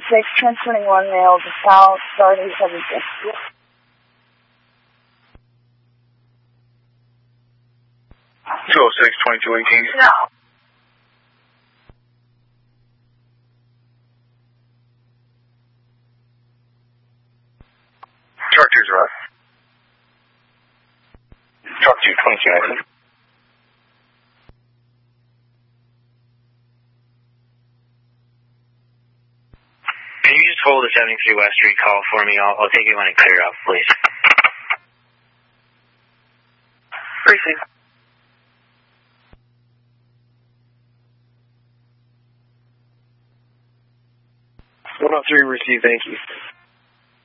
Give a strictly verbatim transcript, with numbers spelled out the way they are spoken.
six, ten twenty-one, mail to South, starting seven six. two oh six, twenty-two eighteen. No. Truck two's right. Truck two, twenty-two nineteen. Can you just hold the seventy-three West Street call for me? I'll, I'll take it when it clear up, please. Briefly. one oh three received, thank you.